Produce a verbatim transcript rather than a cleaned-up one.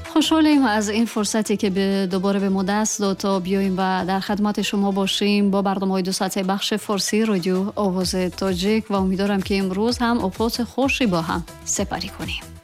خوشحالیم از این فرصتی که به دوباره به ما دست داد تا بیاییم و در خدمت شما باشیم با برنامه‌های دو ساعته بخش فارسی رادیو آواز تاجیک و امیدوارم که امروز هم اوقات خوشی با هم سپری کنیم.